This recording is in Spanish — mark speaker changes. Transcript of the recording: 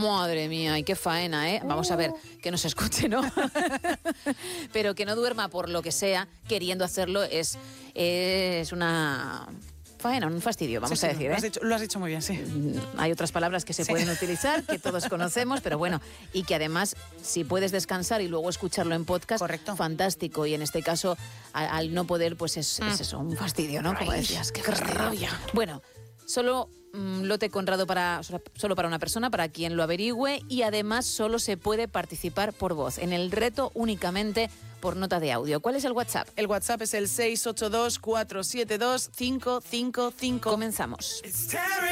Speaker 1: Madre mía, y qué faena, ¿eh? Vamos a ver, que nos escuche, ¿no? Pero que no duerma por lo que sea, queriendo hacerlo, es una faena, un fastidio, vamos a decir, ¿eh?
Speaker 2: Lo has dicho muy bien, sí.
Speaker 1: Hay otras palabras que se pueden utilizar, que todos conocemos, pero bueno, y que además, si puedes descansar y luego escucharlo en podcast,
Speaker 2: correcto,
Speaker 1: fantástico. Y en este caso, al no poder, pues es eso, un fastidio, ¿no? Como decías, qué rabia. Bueno, solo lote Conrado solo para una persona, para quien lo averigüe, y además solo se puede participar por voz. En el reto únicamente por nota de audio. ¿Cuál es el WhatsApp?
Speaker 2: El WhatsApp es el 682-472-555.
Speaker 1: Comenzamos.